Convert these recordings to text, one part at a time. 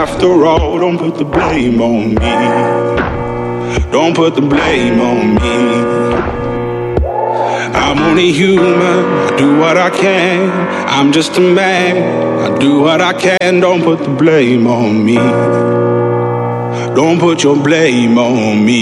after all, don't put the blame on me. Don't put the blame on me. I'm only human, I do what I can. I'm just a man, I do what I can. Don't put the blame on me. Don't put your blame on me.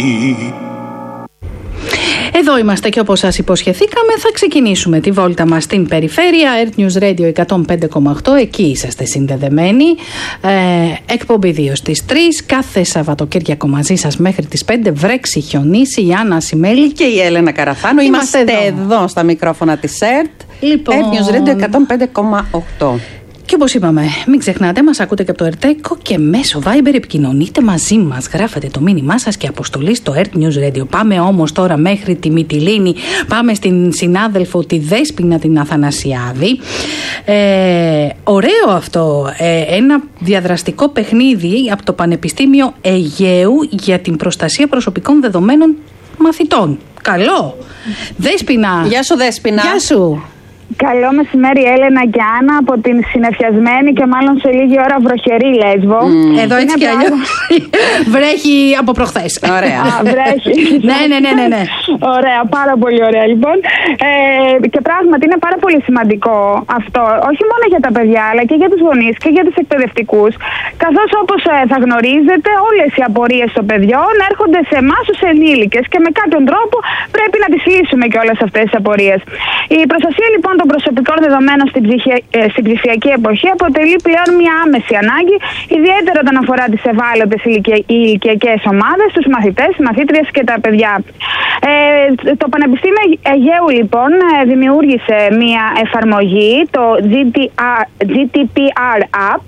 Εδώ είμαστε και όπως σας υποσχεθήκαμε θα ξεκινήσουμε τη βόλτα μας στην περιφέρεια. Earth News Radio 105,8, εκεί είσαστε συνδεδεμένοι. Εκπομπή 2 στις 3, κάθε Σαββατοκύριακο μαζί σας μέχρι τις 5. Βρέξει, χιονίσει, η Άννα Ασημέλη και η Έλενα Καραθάνου. Είμαστε εδώ στα μικρόφωνα της Earth. Λοιπόν... Earth News Radio 105,8. Και όπως είπαμε, μην ξεχνάτε, μας ακούτε και από το Ερτέκο και μέσω Viber επικοινωνείτε μαζί μας. Γράφετε το μήνυμά σας και αποστολή στο Earth News Radio. Πάμε όμως τώρα μέχρι τη Μυτιλήνη. Πάμε στην συνάδελφο τη Δέσποινα την Αθανασιάδη. Ωραίο αυτό. Ένα διαδραστικό παιχνίδι από το Πανεπιστήμιο Αιγαίου για την προστασία προσωπικών δεδομένων μαθητών. Καλό. Δέσποινα. Γεια σου, Δέσποινα. Γεια σου. Καλό μεσημέρι, Έλενα και Άννα, από την συνεφιασμένη και μάλλον σε λίγη ώρα βροχερή Λέσβο. Εδώ έτσι κι αλλιώς βρέχει από προχθές. Ωραία. Βρέχει. Ναι. Ωραία, πάρα πολύ ωραία λοιπόν. Και πράγματι είναι πάρα πολύ σημαντικό αυτό, όχι μόνο για τα παιδιά, αλλά και για τους γονείς και για τους εκπαιδευτικούς. Καθώς όπως θα γνωρίζετε, όλες οι απορίες των παιδιών έρχονται σε εμάς ως ενήλικες και με κάποιον τρόπο πρέπει να τις λύσουμε και όλες αυτές τις απορίες. Η προστασία λοιπόν των προσωπικών δεδομένων στην ψηφιακή εποχή αποτελεί πλέον μια άμεση ανάγκη, ιδιαίτερα όταν αφορά τις ευάλωτες ηλικιακές ομάδες, τους μαθητές, μαθήτριες και τα παιδιά. Το Πανεπιστήμιο Αιγαίου λοιπόν δημιούργησε μια εφαρμογή, το GDPR App,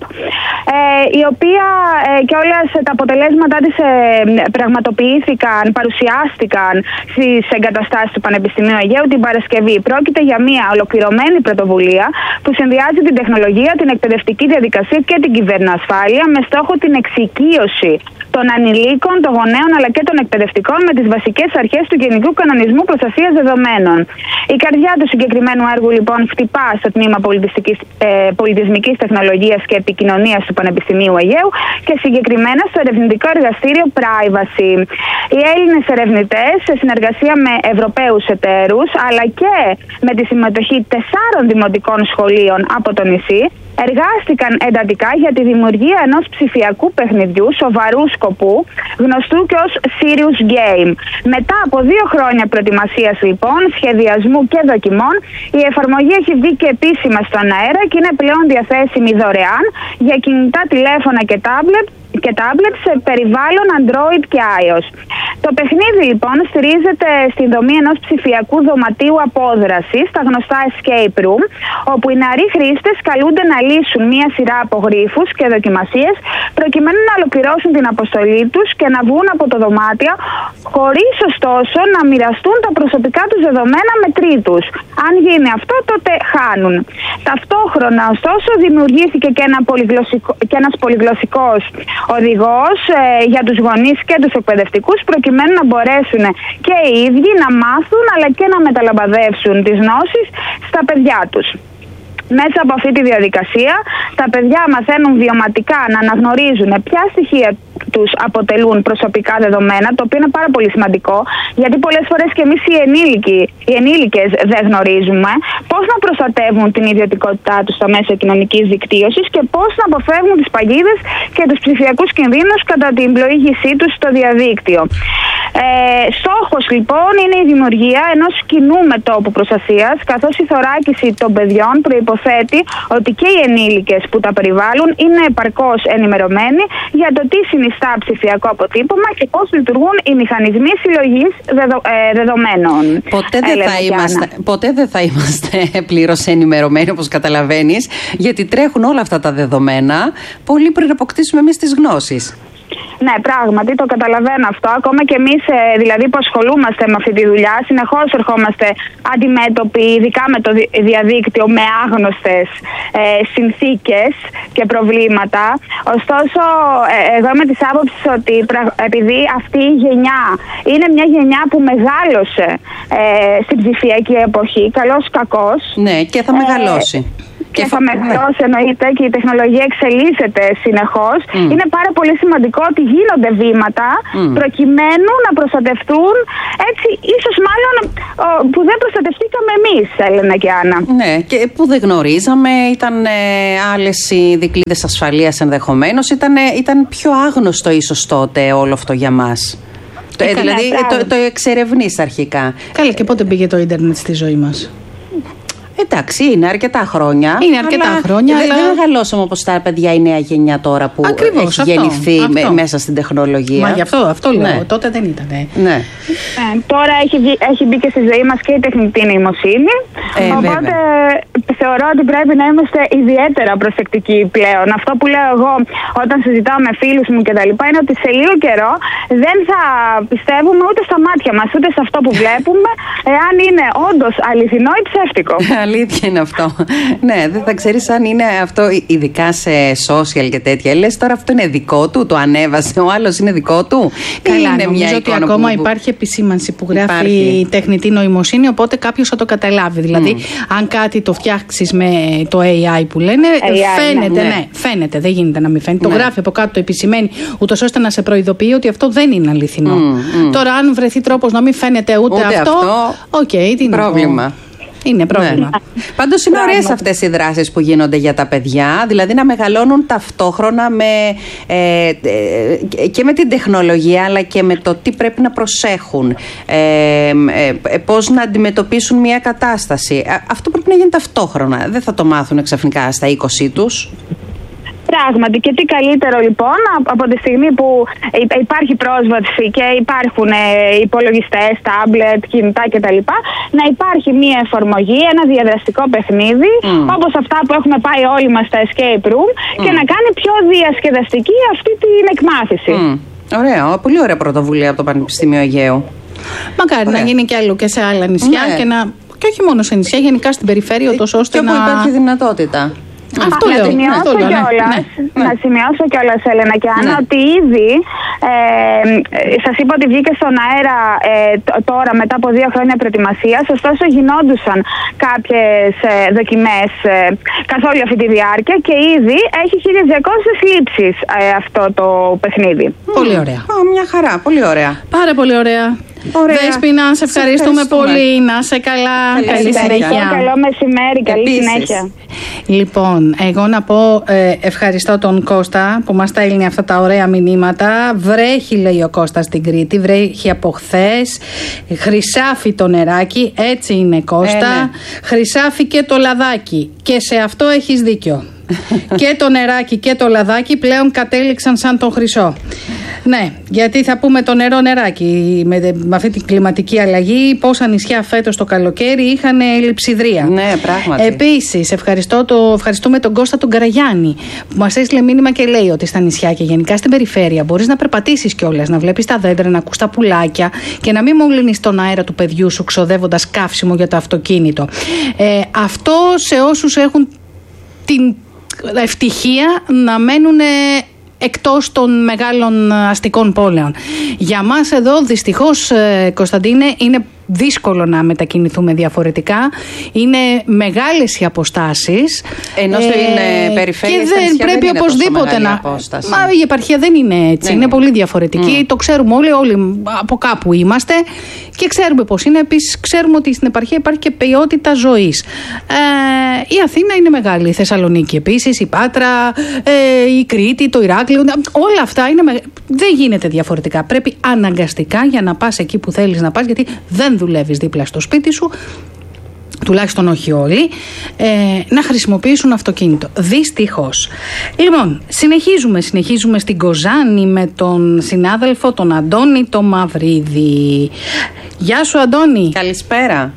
η οποία και όλες τα αποτελέσματά της πραγματοποιήθηκαν, παρουσιάστηκαν στις εγκαταστάσεις του Πανεπιστημίου Αιγαίου την Παρασκευή. Πρόκειται για μια ολοκληρωμένη πρωτοβουλία που συνδυάζει την τεχνολογία, την εκπαιδευτική διαδικασία και την κυβερνοασφάλεια με στόχο την εξοικείωση των ανηλίκων, των γονέων αλλά και των εκπαιδευτικών με τις βασικές αρχές του Γενικού Κανονισμού Προστασίας Δεδομένων. Η καρδιά του συγκεκριμένου έργου λοιπόν χτυπά στο τμήμα πολιτισμικής τεχνολογίας και επικοινωνίας του Πανεπιστημίου Αιγαίου και συγκεκριμένα στο ερευνητικό εργαστήριο Privacy. Οι Έλληνες ερευνητές, σε συνεργασία με Ευρωπαίους εταίρους αλλά και με τη συμμετοχή 4 δημοτικών σχολείων από το νησί, εργάστηκαν εντατικά για τη δημιουργία ενός ψηφιακού παιχνιδιού σοβαρού σκοπού, γνωστού και ως Serious Game. Μετά από 2 χρόνια προετοιμασίας λοιπόν, σχεδιασμού και δοκιμών, η εφαρμογή έχει βγει και επίσημα στον αέρα και είναι πλέον διαθέσιμη δωρεάν για κινητά τηλέφωνα και τάμπλετ σε περιβάλλον Android και iOS. Το παιχνίδι λοιπόν στηρίζεται στην δομή ενός ψηφιακού δωματίου απόδρασης, τα γνωστά escape room, όπου οι νεαροί χρήστες καλούνται να λύσουν μία σειρά από γρίφους και δοκιμασίες προκειμένου να ολοκληρώσουν την αποστολή τους και να βγουν από το δωμάτιο, χωρίς ωστόσο να μοιραστούν τα προσωπικά τους δεδομένα με τρίτους. Αν γίνει αυτό, τότε χάνουν. Ταυτόχρονα ωστόσο δημιουργήθηκε και ένας πολυγλωσσικός οδηγός για τους γονείς και τους εκπαιδευτικούς προκειμένου να μπορέσουν και οι ίδιοι να μάθουν αλλά και να μεταλαμπαδεύσουν τις γνώσεις στα παιδιά τους. Μέσα από αυτή τη διαδικασία τα παιδιά μαθαίνουν βιωματικά να αναγνωρίζουν ποια στοιχεία τους αποτελούν προσωπικά δεδομένα, το οποίο είναι πάρα πολύ σημαντικό, γιατί πολλές φορές και εμείς οι ενήλικες δεν γνωρίζουμε πώς να προστατεύουν την ιδιωτικότητά τους στο μέσο κοινωνικής δικτύωσης και πώς να αποφεύγουν τις παγίδες και τους ψηφιακούς κινδύνους κατά την πλοήγησή τους στο διαδίκτυο. Στόχος λοιπόν είναι η δημιουργία ενός κοινού μετώπου προστασίας, καθώς η θωράκιση των παιδιών προϋποθέτει ότι και οι ενήλικες που τα περιβάλλουν είναι επαρκώς ενημερωμένοι για το τι συνιστά ψηφιακό αποτύπωμα και πώς λειτουργούν οι μηχανισμοί συλλογής δεδομένων. Ποτέ δεν θα είμαστε πλήρως ενημερωμένοι, όπως καταλαβαίνεις, γιατί τρέχουν όλα αυτά τα δεδομένα πολύ πριν αποκτήσουμε εμείς τις γνώσεις. Ναι, πράγματι το καταλαβαίνω αυτό. Ακόμα και εμείς δηλαδή που ασχολούμαστε με αυτή τη δουλειά, συνεχώς ερχόμαστε αντιμέτωποι, ειδικά με το διαδίκτυο, με άγνωστες συνθήκες και προβλήματα. Ωστόσο, εγώ είμαι της άποψης ότι επειδή αυτή η γενιά είναι μια γενιά που μεγάλωσε στην ψηφιακή εποχή, καλός κακός. Ναι, και θα μεγαλώσει. και θα μεγαλώσει, εννοείται, και η τεχνολογία εξελίσσεται συνεχώς. Είναι πάρα πολύ σημαντικό ότι γίνονται βήματα προκειμένου να προστατευτούν, έτσι, ίσως μάλλον που δεν προστατευτήκαμε εμείς, Έλενα και Άννα. Ναι, και που δεν γνωρίζαμε, ήταν άλλες οι δικλείδες ασφαλείας ενδεχομένως, ήταν πιο άγνωστο ίσως τότε όλο αυτό για μας. Δηλαδή το εξερευνείς αρχικά. Καλά, και πότε πήγε το ίντερνετ στη ζωή μας? Εντάξει, είναι αρκετά χρόνια. Δεν μεγαλώσαμε όπως τα παιδιά, η νέα γενιά τώρα που έχει γεννηθεί μέσα στην τεχνολογία. Μα γι' αυτό λέω. Ναι. Τότε δεν ήταν. Ναι. Τώρα έχει μπει και στη ζωή μας και η τεχνητή νοημοσύνη. Οπότε θεωρώ ότι πρέπει να είμαστε ιδιαίτερα προσεκτικοί πλέον. Αυτό που λέω εγώ όταν συζητάω με φίλους μου κτλ. Είναι ότι σε λίγο καιρό δεν θα πιστεύουμε ούτε στα μάτια μας, ούτε σε αυτό που βλέπουμε, εάν είναι όντως αληθινό ή ψεύτικο. Αλήθεια είναι αυτό. Ναι, δεν θα ξέρεις αν είναι αυτό, ειδικά σε social και τέτοια. Λες τώρα αυτό είναι δικό του, το ανέβασε, ο άλλος είναι δικό του. Καλά, νομίζω ότι ακόμα υπάρχει επισήμανση που γράφει η τεχνητή νοημοσύνη, οπότε κάποιος θα το καταλάβει. Δηλαδή, αν κάτι το φτιάξεις με το AI που λένε, φαίνεται, φαίνεται, δεν γίνεται να μην φαίνεται. Το γράφει από κάτω, το επισημαίνει, ούτως ώστε να σε προειδοποιεί ότι αυτό δεν είναι αληθινό. Τώρα, αν βρεθεί τρόπος να μην φαίνεται ούτε αυτό, τι είναι πρόβλημα. Είναι πρόβλημα. Πάντως είναι ωραίες αυτές οι δράσεις που γίνονται για τα παιδιά, δηλαδή να μεγαλώνουν ταυτόχρονα και με την τεχνολογία, αλλά και με το τι πρέπει να προσέχουν, πώς να αντιμετωπίσουν μια κατάσταση. Αυτό πρέπει να γίνει ταυτόχρονα. Δεν θα το μάθουν ξαφνικά στα 20 τους. Πράγματι, και τι καλύτερο λοιπόν από τη στιγμή που υπάρχει πρόσβαση και υπάρχουν υπολογιστές, τάμπλετ, κινητά κτλ. Να υπάρχει μια εφαρμογή, ένα διαδραστικό παιχνίδι, όπως αυτά που έχουμε πάει όλοι μας στα escape room, και να κάνει πιο διασκεδαστική αυτή την εκμάθηση. Ωραία, πολύ ωραία πρωτοβουλία από το Πανεπιστήμιο Αιγαίου. Μακάρι να γίνει κι άλλο και σε άλλα νησιά και όχι μόνο σε νησιά, γενικά στην περιφέρεια, ώστε να υπάρχει δυνατότητα. Αυτό λέω. Να σημειώσω κιόλας, Έλενα και Άννα, ότι ήδη σας είπα ότι βγήκε στον αέρα τώρα μετά από 2 χρόνια προετοιμασίας. Ωστόσο γινόντουσαν κάποιες δοκιμές καθ' όλη αυτή τη διάρκεια και ήδη έχει 1.200 λήψεις αυτό το παιχνίδι. Πολύ ωραία. Μια χαρά, πολύ ωραία. Πάρα πολύ ωραία. Δέσποινα, σε ευχαριστούμε πολύ. Να είσαι καλά. Καλή συνέχεια. Καλό μεσημέρι, καλή συνέχεια. Λοιπόν, εγώ να πω ευχαριστώ τον Κώστα που μας στέλνει αυτά τα ωραία μηνύματα. Βρέχει, λέει ο Κώστας, στην Κρήτη. Βρέχει από χθες. Χρυσάφι το νεράκι. Έτσι είναι, Κώστα. Χρυσάφι και το λαδάκι. Και σε αυτό έχεις δίκιο. Και το νεράκι και το λαδάκι πλέον κατέληξαν σαν τον χρυσό. Ναι, γιατί θα πούμε το νεράκι. Με αυτή την κλιματική αλλαγή, πόσα νησιά φέτος το καλοκαίρι είχαν λειψιδρία. Ναι, πράγματι. Επίσης, ευχαριστούμε τον Κώστα τον Καραγιάννη που μας έστειλε μήνυμα και λέει ότι στα νησιά και γενικά στην περιφέρεια μπορείς να περπατήσεις κιόλας, να βλέπεις τα δέντρα, να ακούς τα πουλάκια και να μην μολύνεις τον αέρα του παιδιού σου ξοδεύοντας καύσιμο για το αυτοκίνητο. Αυτό σε όσους έχουν την ευτυχία να μένουν εκτός των μεγάλων αστικών πόλεων. Για μας εδώ δυστυχώς, Κωνσταντίνε, είναι δύσκολο να μετακινηθούμε διαφορετικά. Είναι μεγάλες οι αποστάσεις. Ενώ είναι περιφέρεια και δεν πρέπει οπωσδήποτε να. Μα η επαρχία δεν είναι έτσι. Είναι πολύ διαφορετική. Το ξέρουμε όλοι από κάπου είμαστε και ξέρουμε πώς είναι. Επίσης, ξέρουμε ότι στην επαρχία υπάρχει και ποιότητα ζωής. Η Αθήνα είναι μεγάλη. Η Θεσσαλονίκη επίσης, η Πάτρα, η Κρήτη, το Ηράκλειο. Όλα αυτά είναι δεν γίνεται διαφορετικά. Πρέπει αναγκαστικά για να πας εκεί που θέλεις να πας, γιατί δεν δουλεύεις δίπλα στο σπίτι σου, τουλάχιστον όχι όλοι, να χρησιμοποιήσουν αυτοκίνητο. Δυστυχώς. Λοιπόν, συνεχίζουμε στην Κοζάνη με τον συνάδελφο τον Αντώνη το Μαυρίδη. Γεια σου, Αντώνη. Καλησπέρα.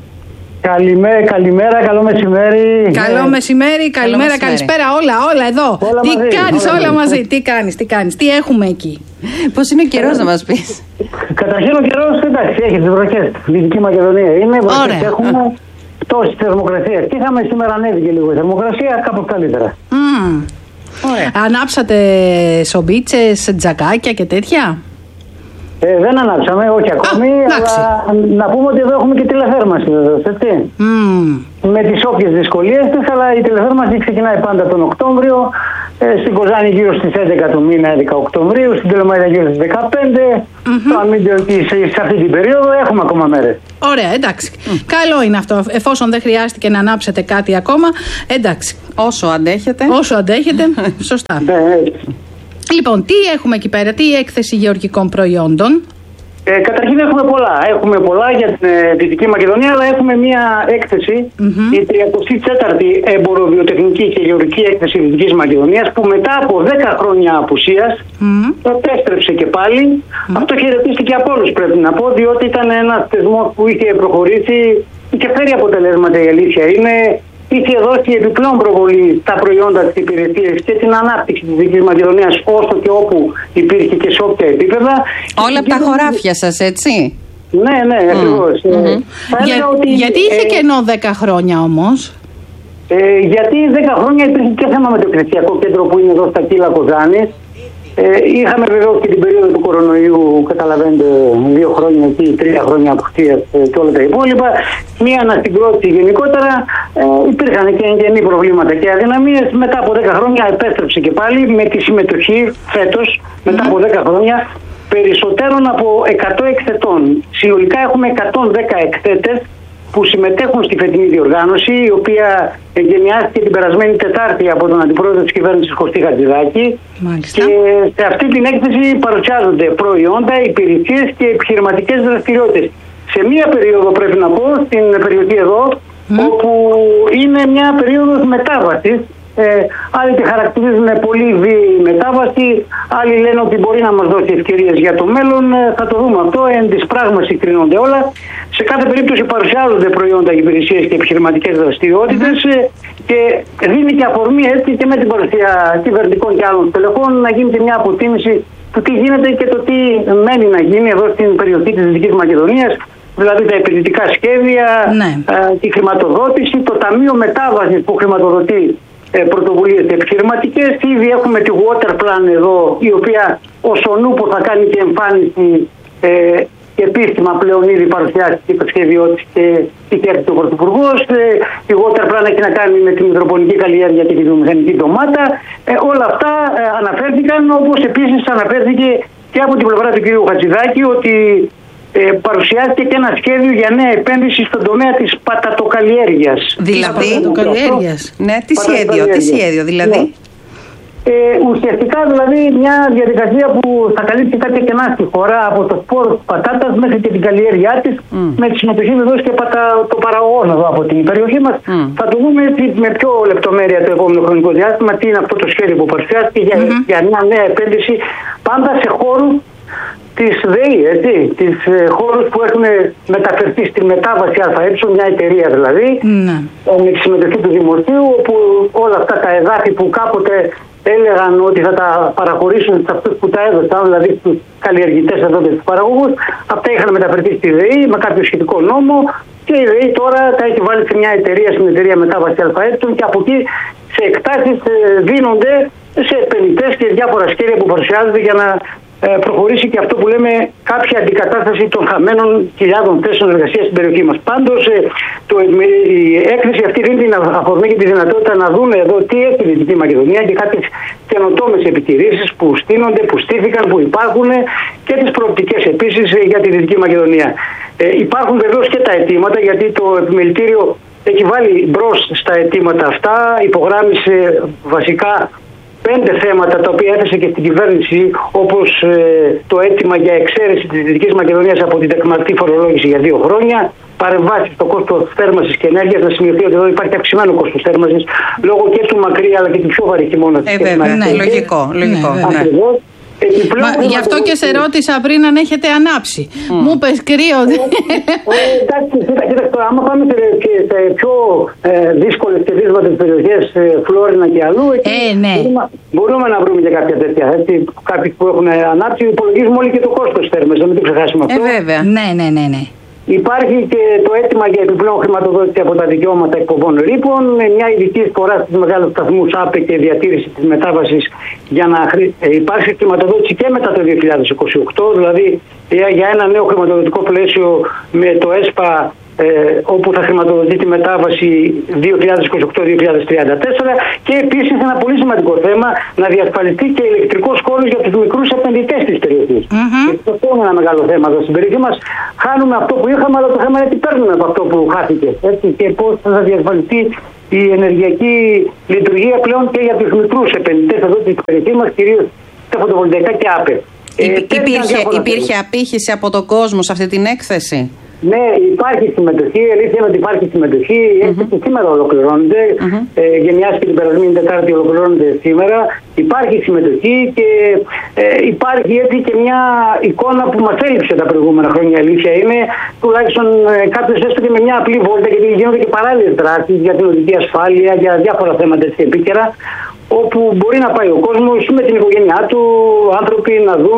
Καλημέρα, καλό μεσημέρι. Καλό μεσημέρι, καλημέρα, καλησπέρα, όλα εδώ. Τι κάνεις, όλα μαζί, τι κάνεις, τι έχουμε εκεί. Πώς είναι ο καιρός να μας πεις? Καταρχήν ο καιρός, εντάξει, έχει τις βροχές. Δυτική Μακεδονία είναι, βροχές έχουμε, πτώση θερμοκρασίας. Τι είχαμε σήμερα, ανέβηκε λίγο η θερμοκρασία, κάπως καλύτερα. Ωραία. Ανάψατε σομπίτσες, τζακάκια και τέτοια? Δεν ανάψαμε, όχι ακόμη, αλλά να πούμε ότι εδώ έχουμε και τηλεθέρμανση, έτσι. Με τις όποιες δυσκολίες της, αλλά η τηλεθέρμανση ξεκινάει πάντα τον Οκτώβριο. Στην Κοζάνη γύρω στις 11 του μήνα, 11 Οκτωβρίου, στην Τελεμαϊδα γύρω στις 15. Το αμύντιο σε αυτή την περίοδο έχουμε ακόμα μέρες. Ωραία, εντάξει. Καλό είναι αυτό. Εφόσον δεν χρειάστηκε να ανάψετε κάτι ακόμα, εντάξει. Όσο αντέχετε. Όσο αντέχετε, σωστά. Λοιπόν, τι έχουμε εκεί πέρα, τι έκθεση γεωργικών προϊόντων? Καταρχήν έχουμε πολλά. Έχουμε πολλά για την Δυτική Μακεδονία, αλλά έχουμε μία έκθεση, η 34η Εμποροβιοτεχνική και Γεωργική Έκθεση Δυτικής Μακεδονίας, που μετά από 10 χρόνια απουσίας επέστρεψε και πάλι. Αυτό χαιρετίστηκε από όλους, πρέπει να πω, διότι ήταν ένας θεσμός που είχε προχωρήσει και φέρει αποτελέσματα, η αλήθεια είναι. Είχε δώσει επιπλέον προβολή στα προϊόντα της υπηρεσίας και την ανάπτυξη της Δυτικής Μακεδονίας όσο και όπου υπήρχε και σε όποια επίπεδα. Όλα από τα χωράφια σας, έτσι. Ναι, ακριβώς. Γιατί είχε κενό 10 χρόνια όμως? Γιατί 10 χρόνια υπήρχε και θέμα με το εκκλησιακό κέντρο που είναι εδώ στα Κύλα Κοζάνης. Είχαμε βεβαίως και την περίοδο του κορονοϊού, καταλαβαίνετε, 2 χρόνια εκεί, 3 χρόνια αποχθίας και όλα τα υπόλοιπα. Μία ανασυγκρότηση γενικότερα, υπήρχαν και εγγενή προβλήματα και αδυναμίες. Μετά από 10 χρόνια επέστρεψε και πάλι με τη συμμετοχή φέτος, μετά από 10 χρόνια, περισσότερων από 100 εκθετών. Συνολικά έχουμε 110 εκθέτες που συμμετέχουν στη φετινή διοργάνωση, η οποία εγκαινιάστηκε την περασμένη Τετάρτη από τον Αντιπρόεδρο της Κυβέρνησης Κωστή Χατζηδάκη. Μάλιστα. Και σε αυτή την έκθεση παρουσιάζονται προϊόντα, υπηρεσίες και επιχειρηματικές δραστηριότητες. Σε μία περίοδο, πρέπει να πω, στην περιοχή εδώ, όπου είναι μια περίοδος μετάβασης. Άλλοι τη χαρακτηρίζουν πολύ βίαιη μετάβαση, άλλοι λένε ότι μπορεί να μας δώσει ευκαιρίες για το μέλλον. Θα το δούμε αυτό, εν της πράγμαση κρίνονται όλα. Σε κάθε περίπτωση παρουσιάζονται προϊόντα, υπηρεσίες και επιχειρηματικές δραστηριότητες και δίνει και αφορμή έτσι και με την παρουσία κυβερνητικών και άλλων στελεχών να γίνεται μια αποτίμηση του τι γίνεται και το τι μένει να γίνει εδώ στην περιοχή της Δυτικής Μακεδονίας. Δηλαδή τα επενδυτικά σχέδια, τη χρηματοδότηση, το Ταμείο Μετάβασης που χρηματοδοτεί πρωτοβουλίες επιχειρηματικές. Ήδη έχουμε τη Water Plan εδώ, η οποία ως ο νου που θα κάνει και εμφάνιση επίσημα πλέον ήδη παρουσιάστηκε το σχέδιό της και είχε έρθει ο Πρωθυπουργός. Η Water Plan έχει να κάνει με την υδροπονική καλλιέργεια και τη βιομηχανική ντομάτα. Όλα αυτά αναφέρθηκαν, όπως επίσης αναφέρθηκε και από την πλευρά του κ. Χατζηδάκη ότι παρουσιάζεται και ένα σχέδιο για νέα επένδυση στον τομέα της πατατοκαλλιέργειας. Δηλαδή, ναι, τι σχέδιο δηλαδή? Ουσιαστικά δηλαδή μια διαδικασία που θα καλύψει κάποια κενά στη χώρα από το σπόρο της πατάτας μέχρι και την καλλιέργειά της, με τη συμμετοχή βεβαίως και το παραγωγών εδώ από την περιοχή μας. Θα το δούμε με πιο λεπτομέρεια το επόμενο χρονικό διάστημα τι είναι αυτό το σχέδιο που παρουσιάστηκε για μια νέα επένδυση πάντα σε χώρους της ΔΕΗ, τις χώρους που έχουν μεταφερθεί στη μετάβαση ΑΕ, μια εταιρεία δηλαδή, με τη συμμετοχή του Δημοσίου, όπου όλα αυτά τα εδάφη που κάποτε έλεγαν ότι θα τα παραχωρήσουν σε αυτούς που τα έδωσαν, δηλαδή στους καλλιεργητές εδώ και στους παραγωγούς, αυτά είχαν μεταφερθεί στη ΔΕΗ με κάποιο σχετικό νόμο και η ΔΕΗ τώρα τα έχει βάλει σε μια εταιρεία, στην εταιρεία μετάβαση ΑΕ, και από εκεί σε εκτάσεις δίνονται σε επενδυτές και διάφορα σχέδια που παρουσιάζονται για να προχωρήσει και αυτό που λέμε κάποια αντικατάσταση των χαμένων χιλιάδων θέσεων εργασίας στην περιοχή μας. Πάντως η έκθεση αυτή δίνει την αφορμή και τη δυνατότητα να δούμε εδώ τι έχει η Δυτική Μακεδονία και κάποιες καινοτόμες επιχειρήσεις που στείνονται, που στήθηκαν, που υπάρχουν και τις προοπτικές επίσης για τη Δυτική Μακεδονία. Υπάρχουν βεβαίως και τα αιτήματα, γιατί το επιμελητήριο έχει βάλει μπρος στα αιτήματα αυτά, υπογράμμισε βασικά 5 θέματα τα οποία έθεσε και στην κυβέρνηση, όπως το αίτημα για εξαίρεση της Δυτικής Μακεδονίας από την τεκμαρτή φορολόγηση για 2 χρόνια, παρεμβάσεις στο κόστος θέρμανσης και ενέργειας. Να σημειωθεί ότι εδώ υπάρχει αυξημένο κόστος θέρμανσης λόγω και του μακρύ αλλά και του πιο βαρύ χειμώνα. Βέβαια, ναι, λογικό. Ακριβώς. Γι' αυτό και σε ρώτησα πριν αν έχετε ανάψει. Μου πες κρύο. Εντάξει, κοίταξε, άμα πάμε σε πιο δύσκολες και δύσκολες περιοχές, Φλόρινα και αλλού, μπορούμε να βρούμε και κάποια τέτοια. Κάποιοι που έχουν ανάψει, υπολογίζουμε όλοι και το κόστος θέρμανσης, να μην το ξεχάσουμε αυτό. Βέβαια. Ναι. Υπάρχει και το αίτημα για επιπλέον χρηματοδότηση από τα δικαιώματα εκπομπών ρήπων, μια ειδική εισφορά στους μεγάλους σταθμούς ΑΠΕ και διατήρηση της μετάβασης για να υπάρξει χρηματοδότηση και μετά το 2028, δηλαδή για ένα νέο χρηματοδοτικό πλαίσιο με το ΕΣΠΑ, όπου θα χρηματοδοτεί τη μετάβαση 2028-2034, και επίσης ένα πολύ σημαντικό θέμα, να διασφαλιστεί και ηλεκτρικός χώρος για τους μικρούς επενδυτές της περιοχής. Αυτό είναι ένα μεγάλο θέμα εδώ στην περιοχή μας. Χάνουμε αυτό που είχαμε, αλλά το θέμα είναι τι παίρνουμε από αυτό που χάθηκε. Έτσι, και πώς θα διασφαλιστεί η ενεργειακή λειτουργία πλέον και για τους μικρούς επενδυτές εδώ στην περιοχή μας, κυρίως τα φωτοβολταϊκά και ΑΠΕ. Υπήρχε απήχηση από τον κόσμο σε αυτή την έκθεση? Ναι, υπάρχει συμμετοχή. Η αλήθεια είναι ότι υπάρχει συμμετοχή. Και σήμερα ολοκληρώνεται. Γενιάζει και την περασμένη Τετάρτη ολοκληρώνεται σήμερα. Υπάρχει συμμετοχή και υπάρχει έτσι και μια εικόνα που μας έλειψε τα προηγούμενα χρόνια. Η αλήθεια είναι, τουλάχιστον κάποιος έστω και με μια απλή βόλτα, γιατί γίνονται και παράλληλες δράσεις για την οδική ασφάλεια, για διάφορα θέματα έτσι επίκαιρα, όπου μπορεί να πάει ο κόσμος με την οικογένειά του, άνθρωποι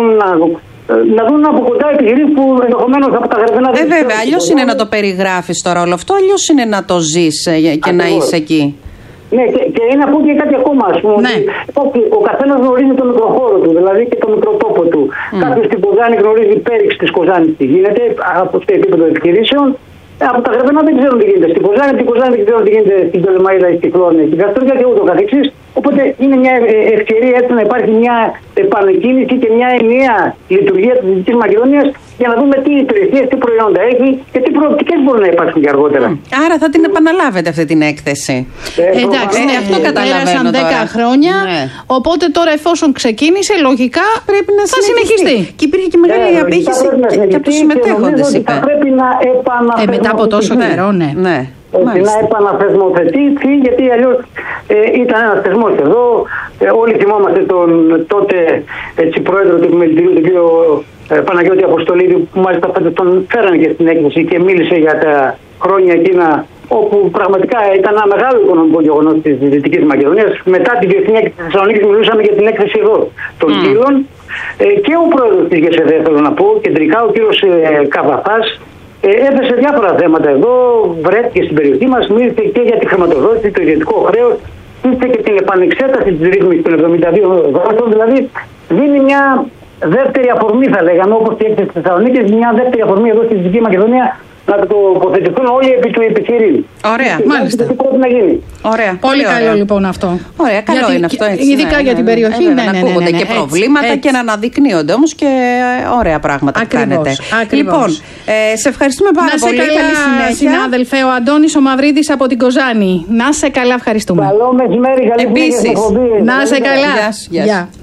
να δουν από κοντά επιχειρήσεις που ενδεχομένως από τα γραφεία δεν. Βέβαια, αλλιώς είναι να το περιγράφεις τώρα όλο αυτό, αλλιώς είναι να το ζεις και να είσαι εκεί. Ναι, και είναι να πω και κάτι ακόμα, ας πούμε. Ναι. Ότι ο καθένας γνωρίζει τον μικροχώρο του, δηλαδή και τον μικροτόπο του. Κάποιος στην Κοζάνη γνωρίζει πέριξη της Κοζάνης τι γίνεται, από το επίπεδο επιχειρήσεων. Από τα γραφεία δεν ξέρουν τι γίνεται στην Κοζάνη, από την Κοζάνη δεν ξέρουν τι γίνεται στην Τολεμαΐδα ή στη Φλόρνη, στην Καστοριά και ούτω καθεξής. Οπότε είναι μια ευκαιρία έτσι να υπάρχει μια επανεκκίνηση και μια ενιαία λειτουργία της Δυτικής Μακεδονίας για να δούμε τι υπηρεσίες, τι προϊόντα έχει και τι προοπτικές μπορούν να υπάρξουν και αργότερα. Άρα θα την επαναλάβετε αυτή την έκθεση. Εντάξει, αυτό καταλαβαίνω. Πέρασαν 10 χρόνια. Ναι. Οπότε τώρα, εφόσον ξεκίνησε, λογικά πρέπει να συνεχιστεί. Και υπήρχε και μεγάλη απήχηση και από τους συμμετέχοντες. Θα πρέπει να επαναθεσμοθετηθεί. Μετά από τόσο καιρό, ναι. Να επαναθεσμοθετηθεί, γιατί αλλιώς ήταν ένας θεσμός εδώ. Όλοι θυμόμαστε τον τότε πρόεδρο του Επιμελητηρίου, τον κύριο Παναγιώτη Αποστολίδη, που μάλιστα τον φέρανε και στην έκθεση και μίλησε για τα χρόνια εκείνα όπου πραγματικά ήταν ένα μεγάλο οικονομικό γεγονός της Δυτικής Μακεδονίας. Μετά τη Διεθνή Έκθεση της Θεσσαλονίκης μιλούσαμε για την έκθεση εδώ των Κύλων, και ο πρόεδρος της ΓΕΣΕΔΕ, θέλω να πω, κεντρικά ο κύριος Καβαθάς, έθεσε διάφορα θέματα εδώ, βρέθηκε στην περιοχή μας, μίλησε και για τη χρηματοδότηση, το ιδιωτικό χρέος, μίλησε και την επανεξέταση της ρύθμισης των 72 δράσεων, δηλαδή δίνει μια δεύτερη αφορμή, θα λέγαμε, όπως η έκθεση της Θεσσαλονίκης, μια δεύτερη αφορμή εδώ στη Δυτική Μακεδονία να τοποθετηθούν όλοι επί του επιχειρήν. Ωραία, μάλιστα. Τι πρέπει να γίνει. Ωραία. Πολύ καλό λοιπόν αυτό. Ωραία, καλό είναι αυτό. Έτσι, ειδικά για την περιοχή. Να ακούγονται και προβλήματα και να αναδεικνύονται όμως και ωραία πράγματα που κάνετε. Λοιπόν, σε ευχαριστούμε πάρα πολύ. Καλή συνέχεια. Συνάδελφε, ο Αντώνης ο Μαυρίδης από την Κοζάνη. Να σε καλά, ευχαριστούμε. Καλό μεσημέρι, καλή συνέχεια. Επίσης, να σε καλά. Γεια.